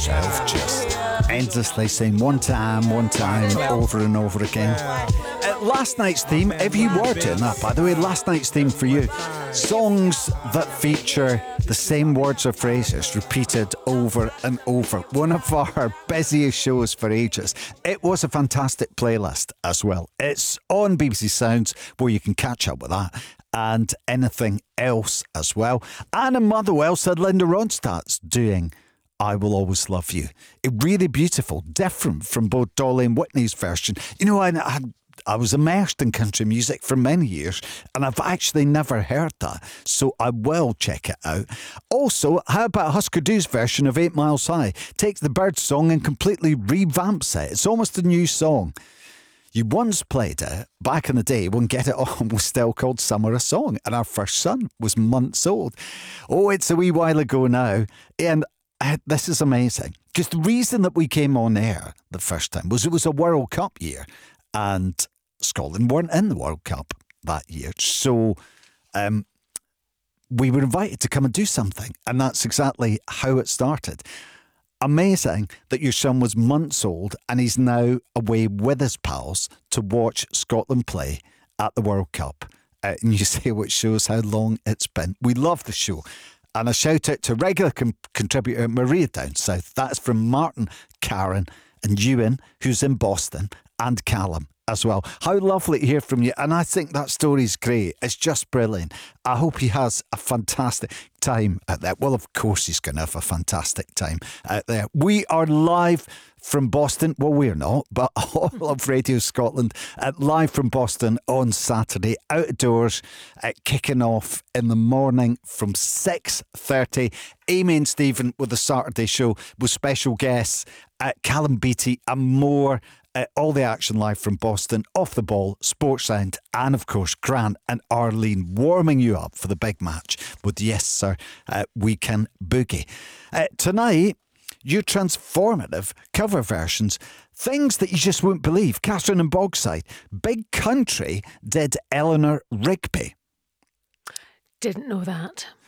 yourself just endlessly saying one time, over and over again. Last night's theme, if you were doing that, by the way, last night's theme for you, songs that feature the same words or phrases repeated over and over. One of our busiest shows for ages. It was a fantastic playlist as well. It's on BBC Sounds where you can catch up with that and anything else as well. And in Motherwell said Linda Ronstadt's doing I Will Always Love You. It really beautiful, different from both Dolly and Whitney's version. You know, I was immersed in country music for many years and I've actually never heard that, so I will check it out. Also, how about Husker Du's version of 8 Miles High? Takes the Birds song and completely revamps it. It's almost a new song. You once played it back in the day when Get It On was still called Summer a Song and our first son was months old. Oh, it's a wee while ago now, and this is amazing because the reason that we came on air the first time was it was a World Cup year and Scotland weren't in the World Cup that year. So we were invited to come and do something, and that's exactly how it started. Amazing that your son was months old and he's now away with his pals to watch Scotland play at the World Cup. And you say, which shows how long it's been. We love the show. And a shout out to regular contributor Maria down south. That's from Martin, Karen and Ewan, who's in Boston, and Callum as well. How lovely to hear from you. And I think that story's great. It's just brilliant. I hope he has a fantastic time out there. Well, of course he's going to have a fantastic time out there. We are live from Boston. Well, we're not, but all of Radio Scotland live from Boston on Saturday, outdoors, kicking off in the morning from 6:30. Amy and Stephen with the Saturday show with special guests, Callum Beattie and more. All the action live from Boston, Off the Ball, Sports Sound, and of course Grant and Arlene warming you up for the big match with Yes Sir, We Can Boogie. Tonight, your transformative cover versions, things that you just wouldn't believe. Catherine and Bogside, Big Country did Eleanor Rigby. Didn't know that.